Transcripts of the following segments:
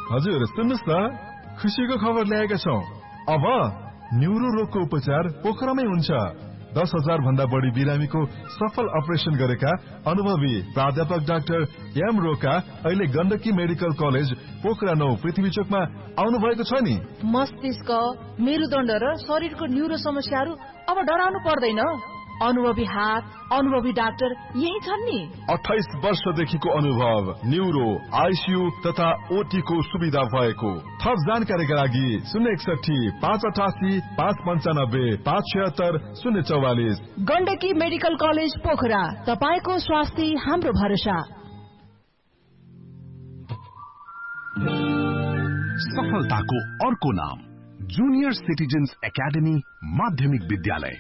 हजुर सुन्नुस् न, खुसीको खबर ल्याएका छौं। अब न्युरो रोगको उपचार पोखरामै हुन्छ। 10,000 भन्दा बढी बिरामीको सफल अपरेसन गरेका अनुभवी प्राध्यापक डाक्टर एम रोका अहिले गण्डकी मेडिकल कलेज पोखरा 9 पृथ्वी चोकमा आउनु भएको छ नि। मस्तिष्क, मेरुदण्ड र शरीरको न्युरो समस्याहरू अब डराउनु पर्दैन। अनुभवी हात, अनुभवी डाक्टर यही छन् नि। 28 वर्षदेखिको अनुभव, न्युरो, आइसियु तथा ओटी को सुविधा भएको। थप जानकारीका लागि 061 588 595 576 044। गण्डकी मेडिकल कलेज पोखरा, तपाईको स्वास्थ्य हाम्रो भरोसा। सफलताको अर्को नाम जुनियर सिटिजन्स एकाडेमी माध्यमिक विद्यालय।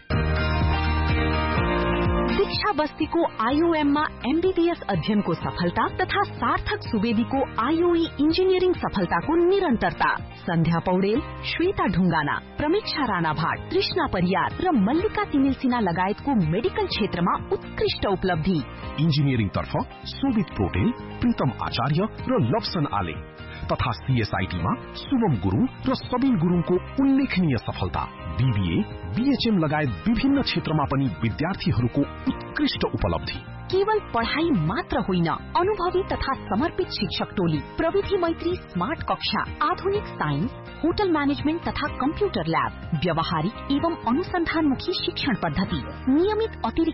शिक्षा बस्तीको आईओएममा एमबीबीएस अध्ययनको सफलता तथा सार्थक सुवेदीको आईओई इन्जिनियरिङ सफलताको निरन्तरता। सन्ध्या पौडेल, श्वेता ढुङ्गाना, प्रमीक्षा राणा भाट, कृष्णा परियार र मल्लिका तिमिल सिन्हा लगायतको मेडिकल क्षेत्रमा उत्कृष्ट उपलब्धि। इन्जिनियरिङ तर्फ सोभित पोटेल, प्रीतम आचार्य र लप्सन आले तथा सीएसआईटीमा शुभम गुरुङ र सबिन गुरुङको उल्लेखनीय सफलता। बीबीए, बीएचएम लगायत विभिन्न क्षेत्रमा पनि विद्यार्थीहरूको उत्कृष्ट उपलब्धि। केवल पढ़ाई मात्र होइन, अनुभवी तथा समर्पित शिक्षक टोली, प्रविधि मैत्री स्मार्ट कक्षा, आधुनिक साइन्स, होटल मैनेजमेंट तथा कंप्यूटर लैब, व्यवहारिक एवं अनुसंधानमुखी शिक्षण पद्धति, नियमित अतिरिक्त